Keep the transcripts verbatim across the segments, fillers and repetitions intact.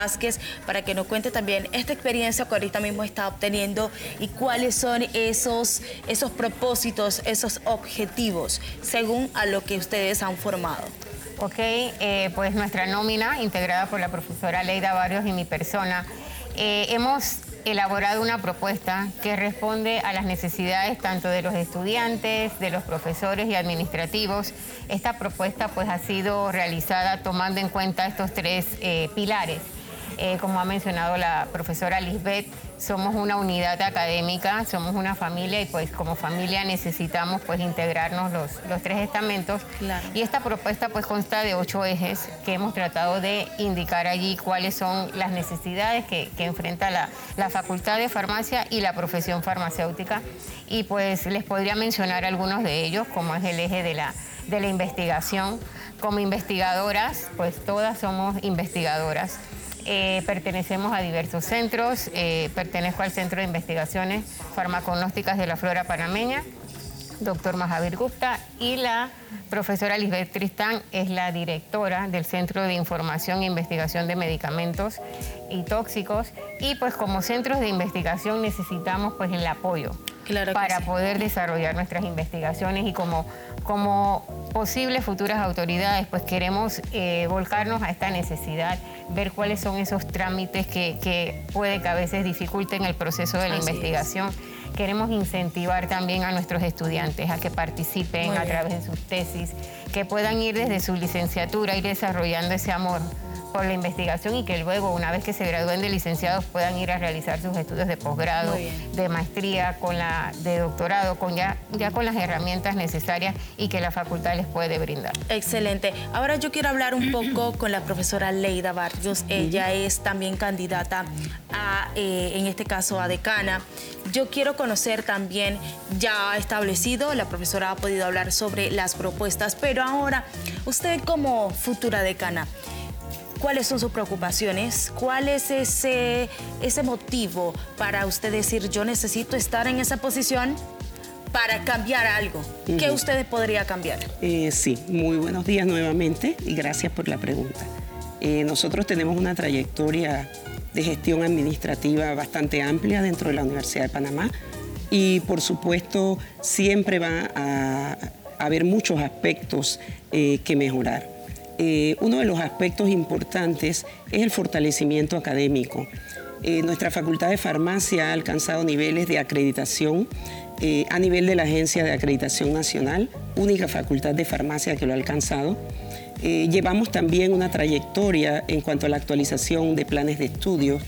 Vázquez, para que nos cuente también esta experiencia que ahorita mismo está obteniendo y cuáles son esos, esos propósitos, esos objetivos, según a lo que ustedes han formado. Ok, eh, pues nuestra nómina, integrada por la profesora Leida Barrios y mi persona, eh, hemos elaborado una propuesta que responde a las necesidades tanto de los estudiantes, de los profesores y administrativos. Esta propuesta pues ha sido realizada tomando en cuenta estos tres eh, pilares. Eh, como ha mencionado la profesora Lisbeth, somos una unidad académica, somos una familia y pues como familia necesitamos pues integrarnos los, los tres estamentos. Claro. Y esta propuesta pues consta de ocho ejes que hemos tratado de indicar allí cuáles son las necesidades que, que enfrenta la, la Facultad de Farmacia y la profesión farmacéutica. Y pues les podría mencionar algunos de ellos, como es el eje de la, de la investigación. Como investigadoras, pues todas somos investigadoras. Eh, pertenecemos a diversos centros, eh, pertenezco al Centro de Investigaciones Farmaconósticas de la Flora Panameña, doctor Mahavir Gupta, y la profesora Lisbeth Tristán es la directora del Centro de Información e Investigación de Medicamentos y Tóxicos, y pues como centros de investigación necesitamos pues el apoyo claro para sí. poder desarrollar nuestras investigaciones y como, como posibles futuras autoridades pues queremos eh, volcarnos a esta necesidad, ver cuáles son esos trámites que, que puede que a veces dificulten el proceso de la Así investigación. Es. Queremos incentivar también a nuestros estudiantes a que participen a través de sus tesis, que puedan ir desde su licenciatura, ir desarrollando ese amor por la investigación y que luego, una vez que se gradúen de licenciados, puedan ir a realizar sus estudios de posgrado, de maestría, con la, de doctorado, con ya, ya con las herramientas necesarias y que la facultad les puede brindar. Excelente. Ahora yo quiero hablar un poco con la profesora Leida Barrios. Ella es también candidata a, eh, en este caso, a decana. Yo quiero conocer también, ya establecido, la profesora ha podido hablar sobre las propuestas, pero ahora, usted como futura decana, ¿cuáles son sus preocupaciones? ¿Cuál es ese, ese motivo para usted decir, yo necesito estar en esa posición para cambiar algo? Uh-huh. ¿Qué usted podría cambiar? Eh, sí, muy buenos días nuevamente y gracias por la pregunta. Eh, nosotros tenemos una trayectoria de gestión administrativa bastante amplia dentro de la Universidad de Panamá y, por supuesto, siempre va a, a haber muchos aspectos eh, que mejorar. Eh, uno de los aspectos importantes es el fortalecimiento académico. Eh, nuestra Facultad de Farmacia ha alcanzado niveles de acreditación eh, a nivel de la Agencia de Acreditación Nacional, única facultad de farmacia que lo ha alcanzado. Eh, llevamos también una trayectoria en cuanto a la actualización de planes de estudios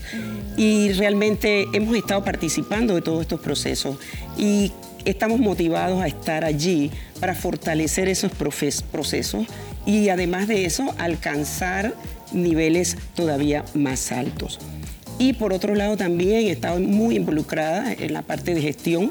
y realmente hemos estado participando de todos estos procesos y estamos motivados a estar allí para fortalecer esos procesos y además de eso alcanzar niveles todavía más altos. Y por otro lado también he estado muy involucrada en la parte de gestión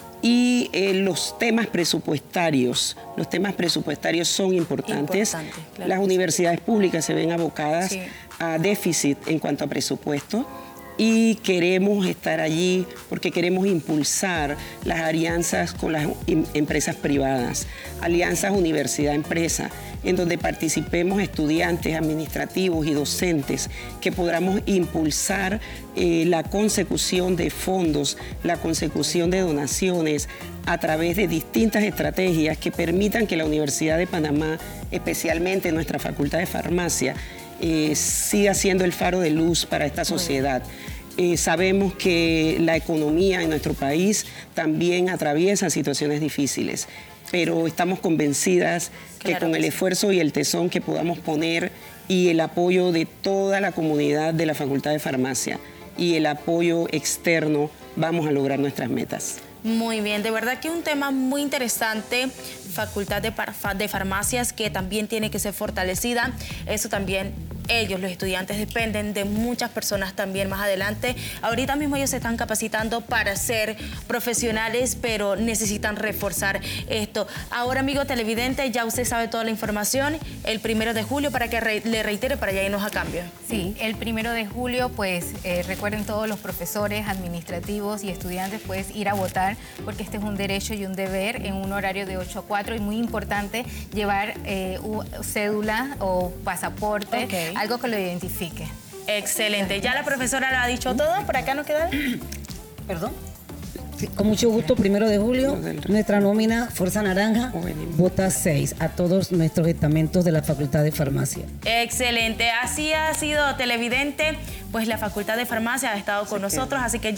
y eh, los temas presupuestarios. Los temas presupuestarios son importantes. Importante, claro. Las universidades públicas se ven abocadas sí. a déficit en cuanto a presupuesto y queremos estar allí porque queremos impulsar las alianzas con las empresas privadas, alianzas universidad-empresa, en donde participemos estudiantes, administrativos y docentes, que podamos impulsar eh, la consecución de fondos, la consecución de donaciones a través de distintas estrategias que permitan que la Universidad de Panamá, especialmente nuestra Facultad de Farmacia, eh, siga siendo el faro de luz para esta sociedad. Eh, sabemos que la economía en nuestro país también atraviesa situaciones difíciles, pero estamos convencidas claro que con el esfuerzo y el tesón que podamos poner y el apoyo de toda la comunidad de la Facultad de Farmacia y el apoyo externo vamos a lograr nuestras metas. Muy bien, de verdad que un tema muy interesante, Facultad de, de Farmacias que también tiene que ser fortalecida, eso también ellos, los estudiantes, dependen de muchas personas también más adelante. Ahorita mismo ellos se están capacitando para ser profesionales, pero necesitan reforzar esto. Ahora, amigo televidente, ya usted sabe toda la información. El primero de julio, para que re le reitere, para ya irnos a cambio. Sí, el primero de julio, pues eh, recuerden todos los profesores, administrativos y estudiantes, pues ir a votar, porque este es un derecho y un deber en un horario de ocho a cuatro y muy importante llevar eh, cédula o pasaporte, okay, algo que lo identifique. Excelente. Ya la profesora lo ha dicho todo, por acá nos queda. Perdón. Sí, con mucho gusto, primero de julio, nuestra nómina Fuerza Naranja vota seis a todos nuestros estamentos de la Facultad de Farmacia. Excelente. Así ha sido televidente, pues la Facultad de Farmacia ha estado con nosotros, así que ya